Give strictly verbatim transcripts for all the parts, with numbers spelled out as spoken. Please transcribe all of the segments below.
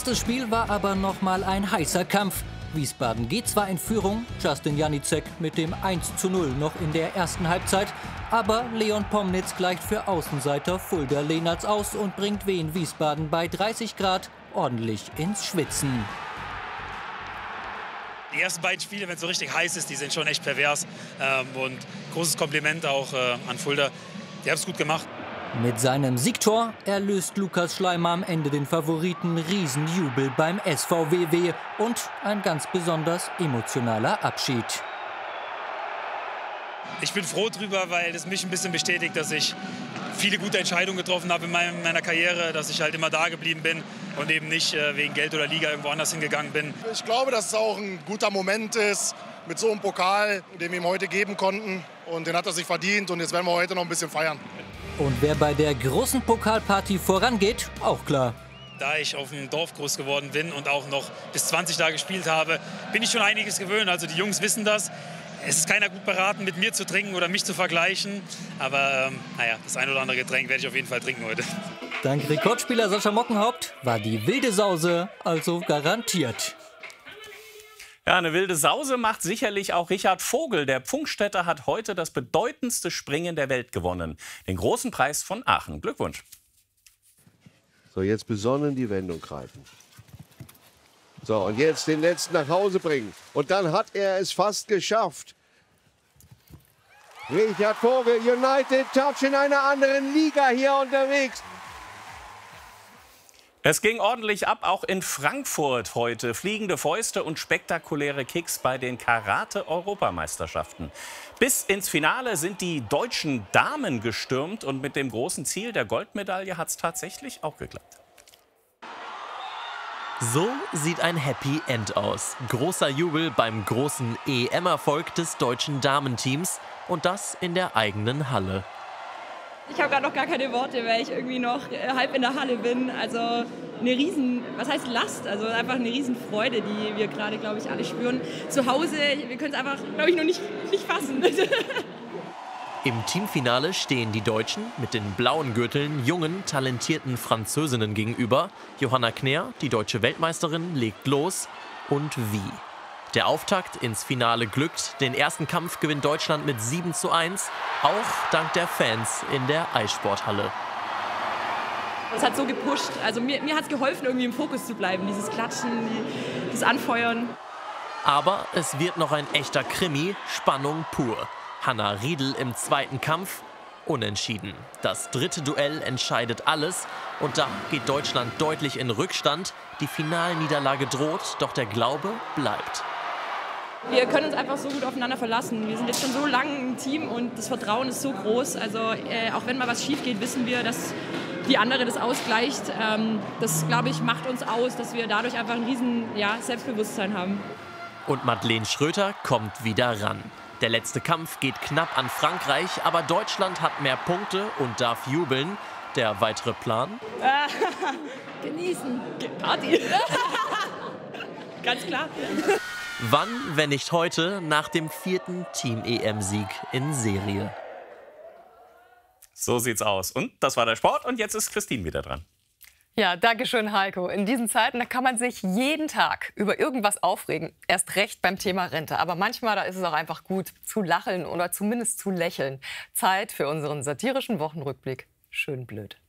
Erstes Spiel war aber nochmal ein heißer Kampf. Wiesbaden geht zwar in Führung, Justin Janicek mit dem eins zu null noch in der ersten Halbzeit, aber Leon Pomnitz gleicht für Außenseiter Fulda Lehnertz aus und bringt Wien Wiesbaden bei dreißig Grad ordentlich ins Schwitzen. Die ersten beiden Spiele, wenn es so richtig heiß ist, die sind schon echt pervers. Ähm, und großes Kompliment auch äh, an Fulda. Die haben es gut gemacht. Mit seinem Siegtor erlöst Lukas Schleimer am Ende den Favoriten Riesenjubel beim S V W W und ein ganz besonders emotionaler Abschied. Ich bin froh drüber, weil es mich ein bisschen bestätigt, dass ich viele gute Entscheidungen getroffen habe in meiner Karriere, dass ich halt immer da geblieben bin und eben nicht äh, wegen Geld oder Liga irgendwo anders hingegangen bin. Ich glaube, dass es auch ein guter Moment ist mit so einem Pokal, den wir ihm heute geben konnten. Und den hat er sich verdient und jetzt werden wir heute noch ein bisschen feiern. Und wer bei der großen Pokalparty vorangeht, auch klar. Da ich auf dem Dorf groß geworden bin und auch noch bis zwanzig da gespielt habe, bin ich schon einiges gewöhnt. Also die Jungs wissen das. Es ist keiner gut beraten, mit mir zu trinken oder mich zu vergleichen. Aber ähm, naja, das ein oder andere Getränk werde ich auf jeden Fall trinken heute. Dank Rekordspieler Sascha Mockenhaupt war die wilde Sause also garantiert. Ja, eine wilde Sause macht sicherlich auch Richard Vogel. Der Pfungstädter hat heute das bedeutendste Springen der Welt gewonnen. Den großen Preis von Aachen. Glückwunsch. So, jetzt besonnen die Wendung greifen. So, und jetzt den letzten nach Hause bringen. Und dann hat er es fast geschafft. Richard Vogel, United Touch in einer anderen Liga hier unterwegs. Es ging ordentlich ab, auch in Frankfurt heute. Fliegende Fäuste und spektakuläre Kicks bei den Karate-Europameisterschaften. Bis ins Finale sind die deutschen Damen gestürmt und mit dem großen Ziel der Goldmedaille hat es tatsächlich auch geklappt. So sieht ein Happy End aus. Großer Jubel beim großen E M-Erfolg des deutschen Damenteams und das in der eigenen Halle. Ich habe gerade noch gar keine Worte, weil ich irgendwie noch halb in der Halle bin. Also eine riesen, was heißt Last? Also einfach eine riesen Freude, die wir gerade, glaube ich, alle spüren. Zu Hause, wir können es einfach, glaube ich, noch nicht, nicht fassen. Im Teamfinale stehen die Deutschen mit den blauen Gürteln jungen, talentierten Französinnen gegenüber. Johanna Kner, die deutsche Weltmeisterin, legt los. Und wie? Der Auftakt ins Finale glückt. Den ersten Kampf gewinnt Deutschland mit sieben zu eins. Auch dank der Fans in der Eissporthalle. Es hat so gepusht. Also mir, mir hat es geholfen, irgendwie im Fokus zu bleiben. Dieses Klatschen, die, das Anfeuern. Aber es wird noch ein echter Krimi. Spannung pur. Hanna Riedl im zweiten Kampf. Unentschieden. Das dritte Duell entscheidet alles. Und da geht Deutschland deutlich in Rückstand. Die Finalniederlage droht, doch der Glaube bleibt. Wir können uns einfach so gut aufeinander verlassen. Wir sind jetzt schon so lange ein Team und das Vertrauen ist so groß. Also äh, auch wenn mal was schief geht, wissen wir, dass die andere das ausgleicht. Ähm, das, glaube ich, macht uns aus, dass wir dadurch einfach ein riesen ja, Selbstbewusstsein haben. Und Madeleine Schröter kommt wieder ran. Der letzte Kampf geht knapp an Frankreich, aber Deutschland hat mehr Punkte und darf jubeln. Der weitere Plan? Genießen. Party. Ganz klar. Wann, wenn nicht heute, nach dem vierten Team-E M-Sieg in Serie? So sieht's aus. Und das war der Sport und jetzt ist Christine wieder dran. Ja, danke schön, Heiko. In diesen Zeiten, da kann man sich jeden Tag über irgendwas aufregen. Erst recht beim Thema Rente. Aber manchmal, da ist es auch einfach gut zu lachen oder zumindest zu lächeln. Zeit für unseren satirischen Wochenrückblick. Schön blöd.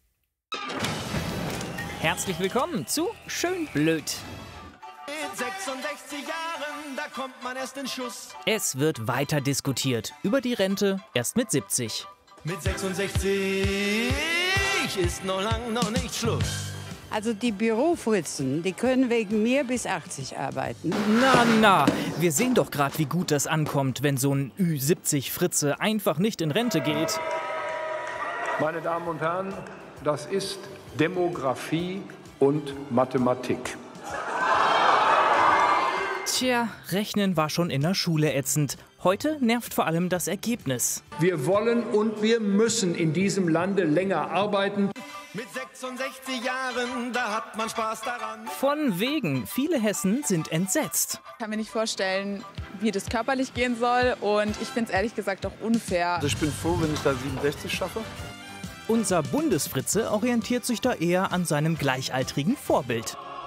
Herzlich willkommen zu Schön blöd. Mit sechsundsechzig Jahren, da kommt man erst in Schuss. Es wird weiter diskutiert über die Rente erst mit siebzig. Mit sechsundsechzig ist noch lang noch nicht Schluss. Also die Bürofritzen, die können wegen mir bis achtzig arbeiten. Na, na, wir sehen doch gerade, wie gut das ankommt, wenn so ein Ü siebzig Fritze einfach nicht in Rente geht. Meine Damen und Herren, das ist Demografie und Mathematik. Tja, Rechnen war schon in der Schule ätzend. Heute nervt vor allem das Ergebnis. Wir wollen und wir müssen in diesem Lande länger arbeiten. Mit sechsundsechzig Jahren, da hat man Spaß daran. Von wegen, viele Hessen sind entsetzt. Ich kann mir nicht vorstellen, wie das körperlich gehen soll. Und ich finde es ehrlich gesagt auch unfair. Also ich bin froh, wenn ich da siebenundsechzig schaffe. Unser Bundesfritze orientiert sich da eher an seinem gleichaltrigen Vorbild.